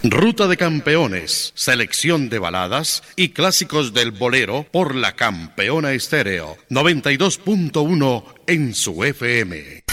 Ruta de Campeones, selección de baladas y clásicos del bolero por la Campeona Estéreo, 92.1 en su FM.